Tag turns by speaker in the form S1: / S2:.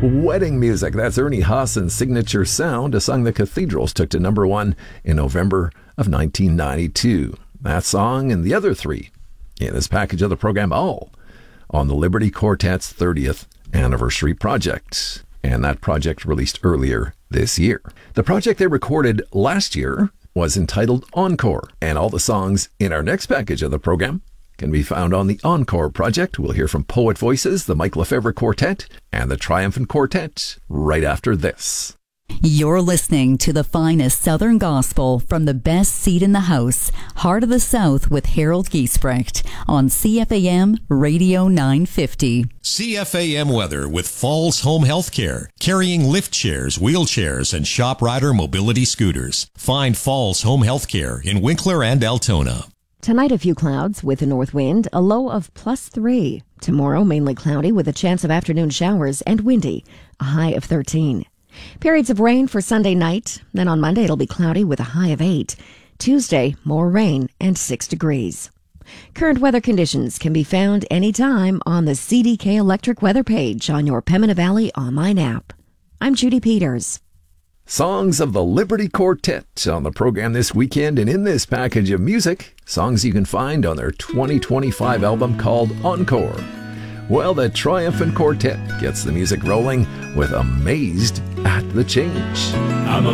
S1: Wedding Music. That's Ernie Haassen's signature sound, a song the Cathedrals took to number one in November of 1992. That song and the other three in this package of the program, all on the Liberty Quartet's 30th anniversary project. And that project released earlier this year. The project they recorded last year was entitled Encore, and all the songs in our next package of the program can be found on the Encore project. We'll hear from Poet Voices, the Mike Lefevre Quartet, and the Triumphant Quartet right after this.
S2: You're listening to the finest Southern gospel from the best seat in the house, Heart of the South with Harold Giesbrecht on CFAM Radio 950.
S3: CFAM weather with Falls Home Healthcare, carrying lift chairs, wheelchairs, and ShopRider mobility scooters. Find Falls Home Healthcare in Winkler and Altona.
S4: Tonight, a few clouds with a north wind, a low of +3. Tomorrow, mainly cloudy with a chance of afternoon showers and windy, a high of 13. Periods of rain for Sunday night. Then on Monday, it'll be cloudy with a high of 8. Tuesday, more rain and 6 degrees. Current weather conditions can be found anytime on the CDK Electric weather page on your Pembina Valley online app. I'm Judy Peters.
S1: Songs of the Liberty Quartet on the program this weekend, and in this package of music, songs you can find on their 2025 album called Encore. Well, the Triumphant Quartet gets the music rolling with Amazed at the Change.